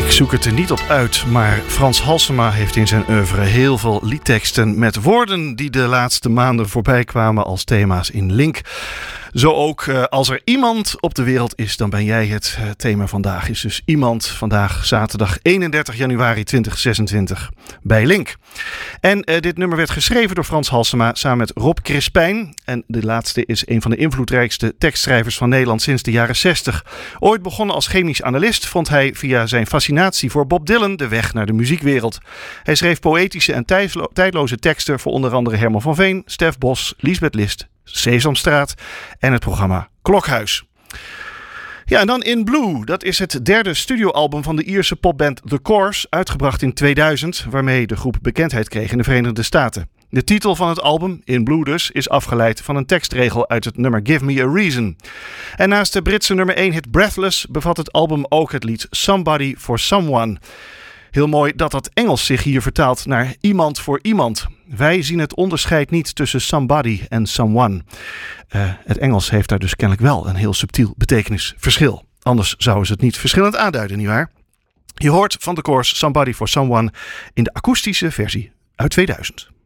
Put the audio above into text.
Ik zoek het er niet op uit, maar Frans Halsema heeft in zijn oeuvre heel veel liedteksten met woorden die de laatste maanden voorbij kwamen als thema's in Link. Zo ook als er iemand op de wereld is, dan ben jij het. Thema vandaag is dus iemand. Vandaag zaterdag 31 januari 2026 bij Link. En dit nummer werd geschreven door Frans Halsema samen met Rob Crispijn. En de laatste is een van de invloedrijkste tekstschrijvers van Nederland sinds de jaren 60. Ooit begonnen als chemisch analist vond hij via zijn fascinatie voor Bob Dylan de weg naar de muziekwereld. Hij schreef poëtische en tijdloze teksten voor onder andere Herman van Veen, Stef Bos, Liesbeth List, Sesamstraat en het programma Klokhuis. Ja, en dan In Blue. Dat is het derde studioalbum van de Ierse popband The Corrs, uitgebracht in 2000, waarmee de groep bekendheid kreeg in de Verenigde Staten. De titel van het album, In Blue dus, is afgeleid van een tekstregel uit het nummer Give Me a Reason. En naast de Britse nummer 1 hit Breathless bevat het album ook het lied Somebody for Someone. Heel mooi dat dat Engels zich hier vertaalt naar iemand voor iemand. Wij zien het onderscheid niet tussen somebody en someone. Het Engels heeft daar dus kennelijk wel een heel subtiel betekenisverschil. Anders zouden ze het niet verschillend aanduiden, nietwaar? Je hoort van de Corrs Somebody for Someone in de akoestische versie uit 2000.